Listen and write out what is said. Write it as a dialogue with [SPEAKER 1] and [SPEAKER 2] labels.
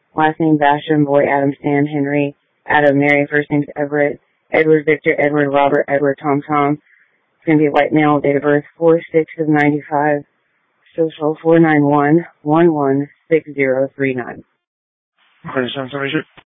[SPEAKER 1] Last name Basham, boy Adam, Stan, Henry, Adam, Mary, first name's Everett, Edward, Victor, Edward, Robert, Edward, Tom, Tom. It's going to be a white male, date of birth 4/6/95, social 491-116039.
[SPEAKER 2] Okay, sounds